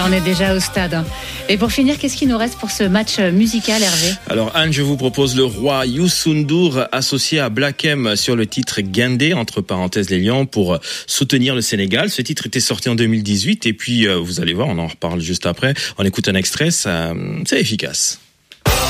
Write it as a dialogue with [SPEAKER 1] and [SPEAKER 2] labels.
[SPEAKER 1] on est déjà au stade. Et pour finir, qu'est-ce qui nous reste pour ce match musical, Hervé ?
[SPEAKER 2] Alors Anne, je vous propose le roi Youssou N'Dour associé à Black M sur le titre Guindé, entre parenthèses les Lions, pour soutenir le Sénégal. Ce titre était sorti en 2018 et puis vous allez voir, on en reparle juste après. On écoute un extrait, c'est efficace.